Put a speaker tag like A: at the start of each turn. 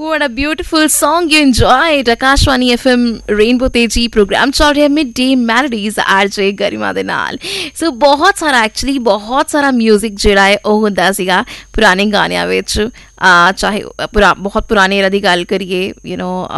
A: What a beautiful song you enjoyed. Akashwani FM Rainbow Teji program ਚੱਲ ਰਿਹਾ mid day melodies ਆਰਜੇ ਗਰਿਮਾ ਦੇ ਨਾਲ. ਸੋ ਬਹੁਤ ਸਾਰਾ ਐਕਚੁਅਲੀ ਬਹੁਤ ਸਾਰਾ ਮਿਊਜ਼ਿਕ ਜਿਹੜਾ ਹੈ ਉਹ ਹੁੰਦਾ ਸੀਗਾ ਪੁਰਾਣੇ ਗਾਣਿਆਂ ਵਿੱਚ. ਚਾਹੇ ਬਹੁਤ ਪੁਰਾਣੇ ਏਰਾ ਦੀ ਗੱਲ ਕਰੀਏ